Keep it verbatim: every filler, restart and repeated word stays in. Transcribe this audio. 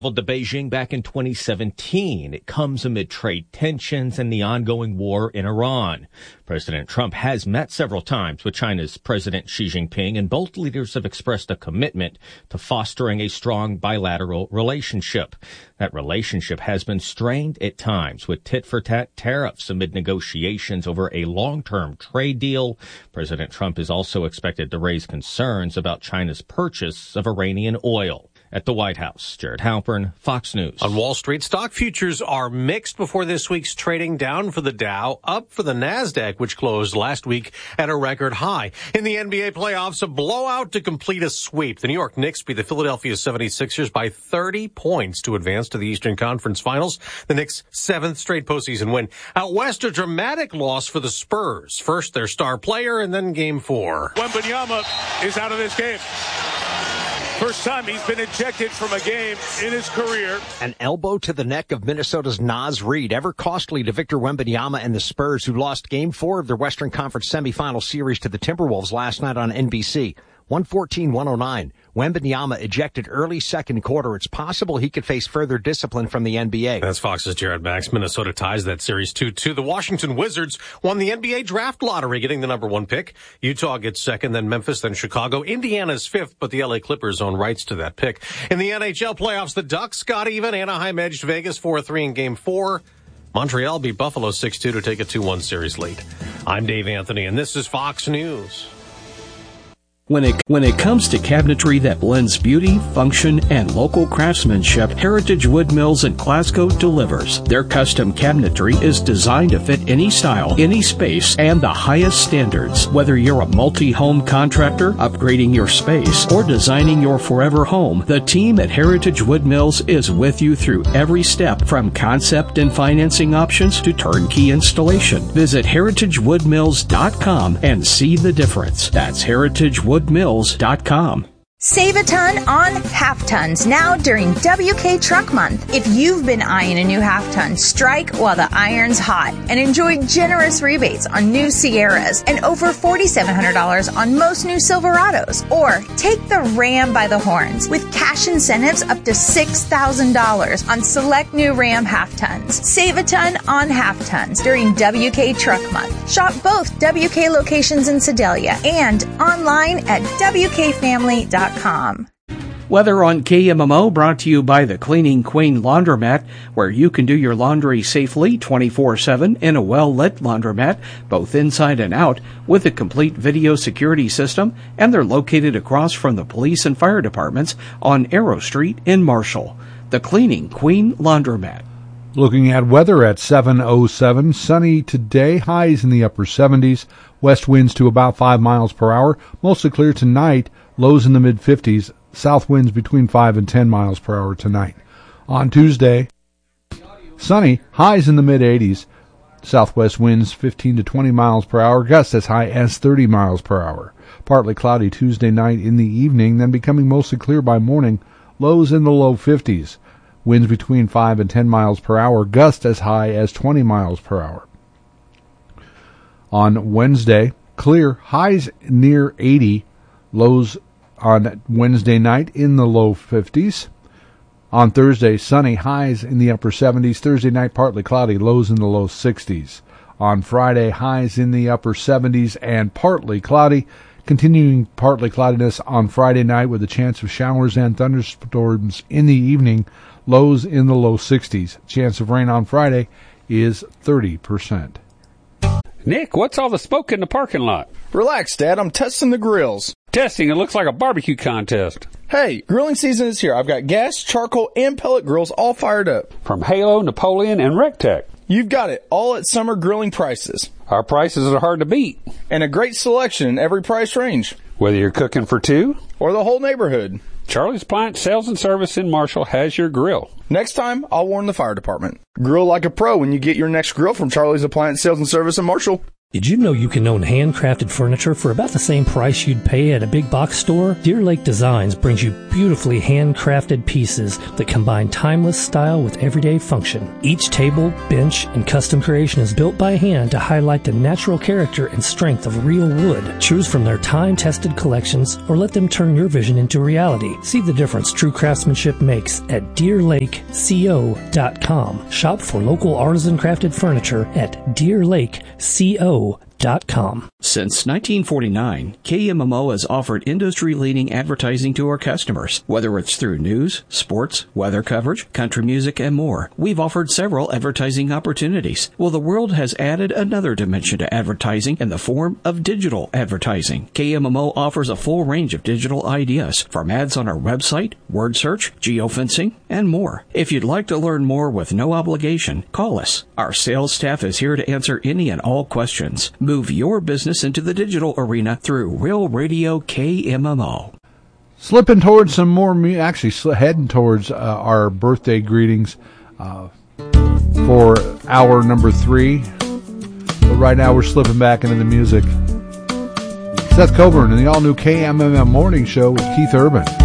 to Beijing back in twenty seventeen. It comes amid trade tensions and the ongoing war in Iran. President Trump has met several times with China's President Xi Jinping, and both leaders have expressed a commitment to fostering a strong bilateral relationship. That relationship has been strained at times with tit-for-tat tariffs amid negotiations over a long-term trade deal. President Trump is also expected to raise concerns about China's purchase of Iranian oil. At the White House, Jared Halpern, Fox News. On Wall Street, stock futures are mixed before this week's trading, down for the Dow, up for the NASDAQ, which closed last week at a record high. In the N B A playoffs, a blowout to complete a sweep. The New York Knicks beat the Philadelphia seventy-sixers by thirty points to advance to the Eastern Conference Finals. The Knicks' seventh straight postseason win. Out west, a dramatic loss for the Spurs. First, their star player, and then game four. Wembanyama is out of this game. First time he's been ejected from a game in his career. An elbow to the neck of Minnesota's Naz Reid, ever costly to Victor Wembanyama and the Spurs, who lost game four of their Western Conference semifinal series to the Timberwolves last night on N B C. one fourteen one oh nine. Wembanyama ejected early second quarter. It's possible he could face further discipline from the N B A. That's Fox's Jared Max. Minnesota ties that series two two. The Washington Wizards won the N B A draft lottery, getting the number one pick. Utah gets second, then Memphis, then Chicago. Indiana's fifth, but the L A Clippers own rights to that pick. In the N H L playoffs, the Ducks got even. Anaheim edged Vegas four three in game four. Montreal beat Buffalo six two to take a two one series lead. I'm Dave Anthony, and this is Fox News. When it, when it comes to cabinetry that blends beauty, function, and local craftsmanship, Heritage Wood Mills in Glasgow delivers. Their custom cabinetry is designed to fit any style, any space, and the highest standards. Whether you're a multi-home contractor, upgrading your space, or designing your forever home, the team at Heritage Wood Mills is with you through every step, from concept and financing options to turnkey installation. Visit heritage wood mills dot com and see the difference. That's heritage wood mills dot com. Save a ton on half tons now during W K Truck Month. If you've been eyeing a new half ton, strike while the iron's hot and enjoy generous rebates on new Sierras and over four thousand seven hundred dollars on most new Silverados. Or take the Ram by the horns with cash incentives up to six thousand dollars on select new Ram half tons. Save a ton on half tons during W K Truck Month. Shop both W K locations in Sedalia and online at W K family dot com. Weather on K M M O brought to you by the Cleaning Queen Laundromat, where you can do your laundry safely twenty-four seven in a well-lit laundromat, both inside and out, with a complete video security system, and they're located across from the police and fire departments on Arrow Street in Marshall. The Cleaning Queen Laundromat. Looking at weather at seven oh seven, sunny today, highs in the upper seventies, west winds to about five miles per hour, mostly clear tonight, lows in the mid-fifties, south winds between five and ten miles per hour tonight. On Tuesday, sunny, highs in the mid-eighties, southwest winds fifteen to twenty miles per hour, gusts as high as thirty miles per hour. Partly cloudy Tuesday night in the evening, then becoming mostly clear by morning, lows in the low fifties. Winds between five and ten miles per hour, gusts as high as twenty miles per hour. On Wednesday, clear, highs near eighty, lows on Wednesday night in the low fifties. On Thursday, sunny, highs in the upper seventies. Thursday night, partly cloudy, lows in the low sixties. On Friday, highs in the upper seventies and partly cloudy. Continuing partly cloudiness on Friday night with a chance of showers and thunderstorms in the evening. Lows in the low sixties. Chance of rain on Friday is thirty percent. Nick, what's all the smoke in the parking lot? Relax, Dad. I'm testing the grills. Testing? It looks like a barbecue contest. Hey, grilling season is here. I've got gas, charcoal, and pellet grills all fired up. From Halo, Napoleon, and Rectech. You've got it. All at summer grilling prices. Our prices are hard to beat. And a great selection in every price range. Whether you're cooking for two or the whole neighborhood. Charlie's Appliance Sales and Service in Marshall has your grill. Next time, I'll warn the fire department. Grill like a pro when you get your next grill from Charlie's Appliance Sales and Service in Marshall. Did you know you can own handcrafted furniture for about the same price you'd pay at a big box store? Deer Lake Designs brings you beautifully handcrafted pieces that combine timeless style with everyday function. Each table, bench, and custom creation is built by hand to highlight the natural character and strength of real wood. Choose from their time-tested collections or let them turn your vision into reality. See the difference true craftsmanship makes at deer lake co dot com. Shop for local artisan crafted furniture at deer lake co dot com. Since nineteen forty-nine, K M M O has offered industry-leading advertising to our customers. Whether it's through news, sports, weather coverage, country music, and more, we've offered several advertising opportunities. Well, the world has added another dimension to advertising in the form of digital advertising. K M M O offers a full range of digital ideas, from ads on our website, word search, geofencing, and more. If you'd like to learn more with no obligation, call us. Our sales staff is here to answer any and all questions. Move your business into the digital arena through Real Radio K M M O. Slipping towards some more, mu- actually sl- heading towards uh, our birthday greetings uh, for hour number three. But right now we're slipping back into the music. Seth Coburn and the all-new K M M M Morning Show with Keith Urban.